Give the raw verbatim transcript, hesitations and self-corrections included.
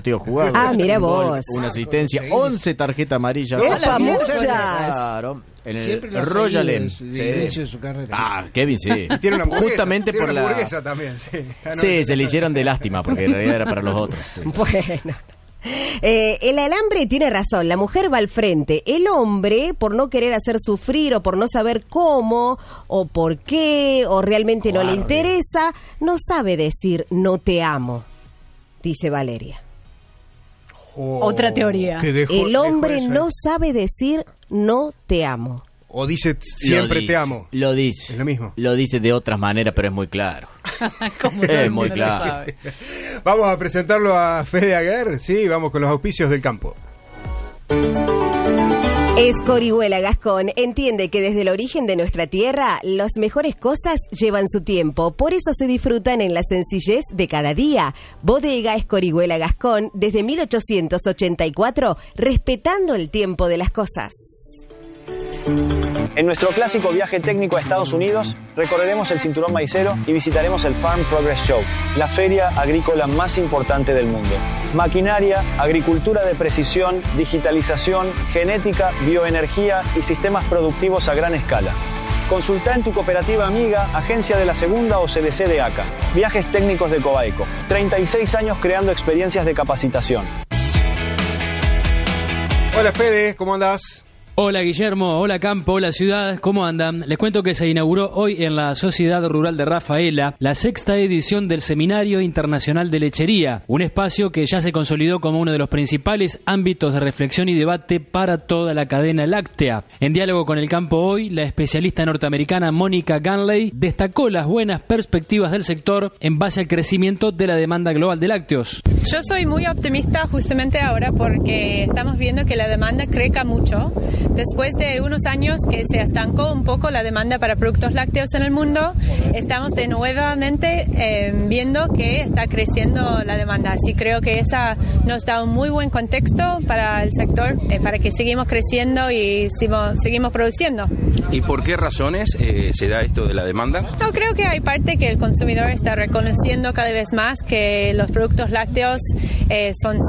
partidos jugados. Ah, mira Un gol, vos. Una asistencia, once tarjetas amarillas. ¡Epa, muchas! Claro. En Siempre el lo ha Royal seguido End. desde- desde el inicio de su carrera. Ah, Kevin, sí. Tiene una hamburguesa. Justamente Tiene por una la... hamburguesa también, sí. Ah, no, Sí, se le hicieron de lástima, porque en realidad era para los otros. Sí. Bueno. Eh, el alambre tiene razón, la mujer va al frente. El hombre, por no querer hacer sufrir o por no saber cómo o por qué o realmente no le interesa, no sabe decir no te amo, dice Valeria. Oh, Otra teoría. que dejó- El dejó hombre eso ahí. no sabe decir no te amo. O dice siempre Lo dice, te amo. Lo dice. Es lo mismo. Lo dice de otras maneras, pero es muy claro. Como Es todo el muy mundo lo claro. sabe. Vamos a presentarlo a Fede Aguer. Sí, vamos con los auspicios del campo. Escorihuela Gascón entiende que desde el origen de nuestra tierra, las mejores cosas llevan su tiempo, por eso se disfrutan en la sencillez de cada día. Bodega Escorihuela Gascón, desde mil ochocientos ochenta y cuatro, respetando el tiempo de las cosas. En nuestro clásico viaje técnico a Estados Unidos, recorreremos el Cinturón Maicero y visitaremos el Farm Progress Show, la feria agrícola más importante del mundo. Maquinaria, agricultura de precisión, digitalización, genética, bioenergía y sistemas productivos a gran escala. Consulta en tu cooperativa amiga, agencia de la Segunda o C D C de ACA. Viajes técnicos de Coaico. treinta y seis años creando experiencias de capacitación. Hola Fede, ¿cómo andás? Hola Guillermo, hola Campo, hola Ciudad, ¿cómo andan? Les cuento que se inauguró hoy en la Sociedad Rural de Rafaela la sexta edición del Seminario Internacional de Lechería, un espacio que ya se consolidó como uno de los principales ámbitos de reflexión y debate para toda la cadena láctea. En diálogo con el Campo hoy, la especialista norteamericana Mónica Ganley destacó las buenas perspectivas del sector en base al crecimiento de la demanda global de lácteos. Yo soy muy optimista justamente ahora porque estamos viendo que la demanda crezca mucho. Después de unos años que se estancó un poco la demanda para productos lácteos en el mundo, estamos de nuevamente eh, viendo que está creciendo la demanda. Así creo que esa nos da un muy buen contexto para el sector, eh, para que seguimos creciendo y seguimos, seguimos produciendo. ¿Y por qué razones eh, se da esto de la demanda? No, creo que hay parte que el consumidor está reconociendo cada vez más que los productos lácteos eh, son